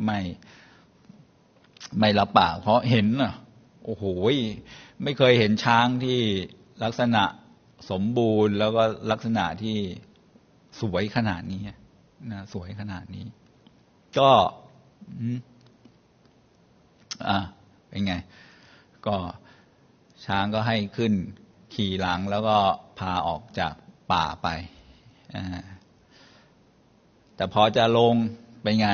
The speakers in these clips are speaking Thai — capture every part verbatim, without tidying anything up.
ไม่ไม่รับปากเพราะเห็นอ่ะโอ้โหไม่เคยเห็นช้างที่ลักษณะสมบูรณ์แล้วก็ลักษณะที่สวยขนาดนี้นะสวยขนาดนี้ก็อ่ะเป็นไงก็ช้างก็ให้ขึ้นขี่หลังแล้วก็พาออกจากป่าไปอ่าแต่พอจะลงเป็นไง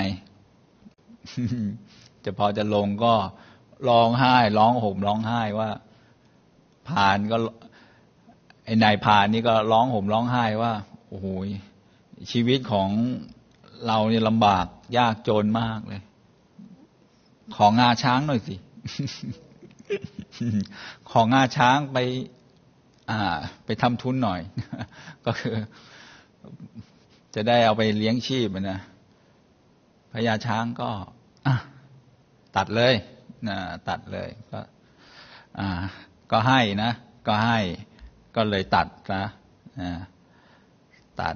จะพอจะลงก็ร้องไห้ร้องห่มร้องไห้ว่าพานก็ไอ้นายพานนี่ก็ร้องห่มร้องไห้ว่าโอ้โหชีวิตของเราเนี่ยลำบากยากจนมากเลยของงาช้างหน่อยสิ ของงาช้างไปอ่าไปทำทุนหน่อย ก็คือจะได้เอาไปเลี้ยงชีพนะพญาช้างก็ตัดเลยนะตัดเลยก็อ่าก็ให้นะก็ให้ก็เลยตัดนะอ่าตัด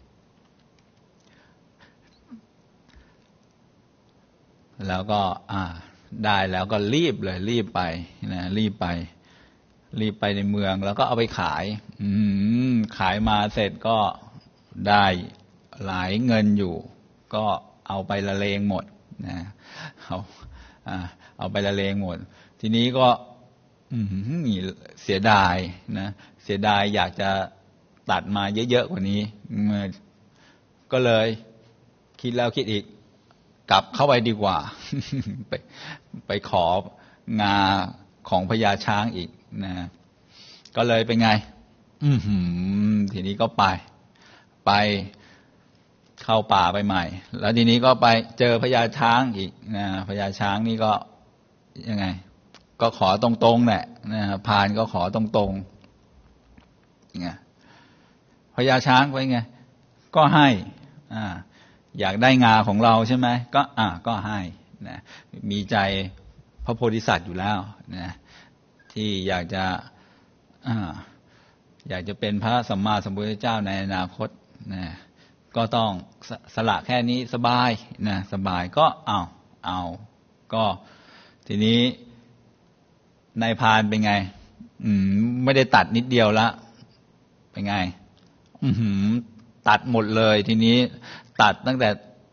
แล้วก็อ่าได้แล้วก็รีบเลยรีบไปนะรีบไปรีบไปในเมืองแล้วก็เอาไปขายอืมขายมาเสร็จก็ได้หลายเงินอยู่ก็เอาไปละเลงหมดนะเอาอ่าเอาไปละเลงหมดทีนี้ก็อืมเสียดายนะเสียดายอยากจะตัดมาเยอะๆกว่านี้ก็เลยคิดแล้วคิดอีกกลับเข้าไปดีกว่า ไปไปของาของพญาช้างอีกนะก็เลยเป็นไงอือหือทีนี้ก็ไปไปเข้าป่าไปใหม่แล้วทีนี้ก็ไปเจอพญาช้างอีกนะพญาช้างนี่ก็ยังไงก็ขอตรงๆแหละนะพานก็ขอตรงๆไงพญาช้างไปไงก็ให้อ่าอยากได้งาของเราใช่ไหมก็อ่าก็ให้นะมีใจพระโพธิสัตว์อยู่แล้วนะที่อยากจะอ่าอยากจะเป็นพระสัมมาสัมพุทธเจ้าในอนาคตนะก็ต้องส, สละแค่นี้สบายนะสบายก็เอาเอาก็ทีนี้นายพรานเป็นไงอืมไม่ได้ตัดนิดเดียวละเป็นไงอืมตัดหมดเลยทีนี้ตัดตั้งแต่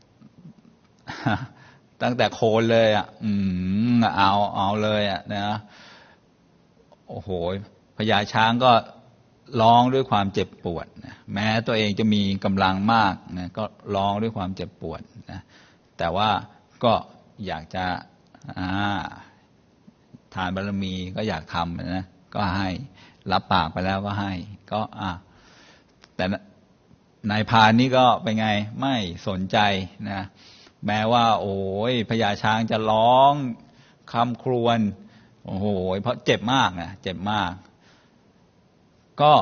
ตั้งแต่โคนเลยอ่ะอืมเอาเอาเลยอ่ะนะโอ้โหพญาช้างก็ร้องด้วยความเจ็บปวดนะแม้ตัวเองจะมีกำลังมากนะก็ร้องด้วยความเจ็บปวดนะแต่ว่าก็อยากจะอ่าทานบารมีก็อยากทำนะก็ให้รับปากไปแล้วก็ให้ก็อ่าแต่นายพรานนี่ก็เป็นไงไม่สนใจนะแม้ว่าโอ้ยพญาช้างจะร้องคำครวญโอ้โหเพราะเจ็บมากนะเจ็บมากก็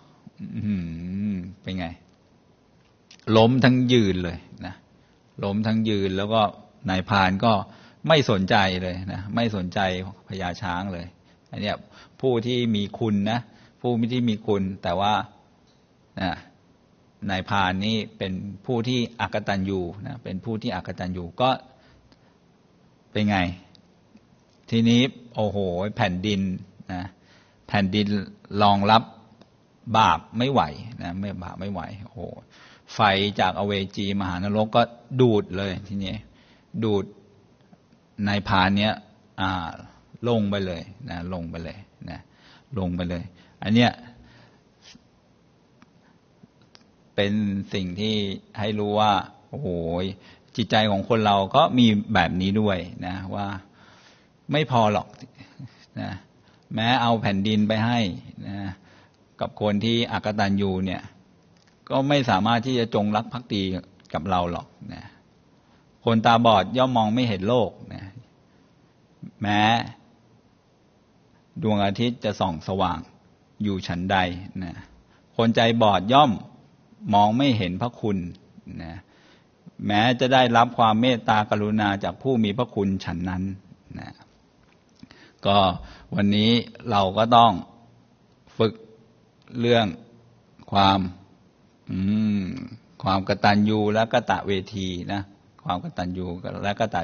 เป็นไงล้มทั้งยืนเลยนะล้มทั้งยืนแล้วก็นายพรานก็ไม่สนใจเลยนะไม่สนใจพญาช้างเลยอันนี้ผู้ที่มีคุณนะผู้ที่มีคุณแต่ว่านะนายพรานนี่เป็นผู้ที่อกตัญญูนะเป็นผู้ที่อกตัญญูก็เป็นไงทีนี้โอ้โหแผ่นดินนะแผ่นดินรองรับบาปไม่ไหวนะไม่บาปไม่ไหวโอ้โหไฟจากอเวจีมหานรกก็ดูดเลยทีนี้ดูดนายพรานเนี้ยอ่าลงไปเลยนะลงไปเลยนะลงไปเลยอันเนี้ยเป็นสิ่งที่ให้รู้ว่าโอ้โหจิตใจของคนเราก็มีแบบนี้ด้วยนะว่าไม่พอหรอกนะแม้เอาแผ่นดินไปให้นะกับคนที่อกตัญญูเนี่ยก็ไม่สามารถที่จะจงรักภักดีกับเราหรอกนะคนตาบอดย่อมมองไม่เห็นโลกนะแม้ดวงอาทิตย์จะส่องสว่างอยู่ฉันใดนะคนใจบอดย่อมมองไม่เห็นพระคุณนะแม้จะได้รับความเมตตากรุณาจากผู้มีพระคุณฉันนั้นนะก็วันนี้เราก็ต้องฝึกเรื่องความอืมความกตัญญูและกตเวทีนะความกตัญญูและกต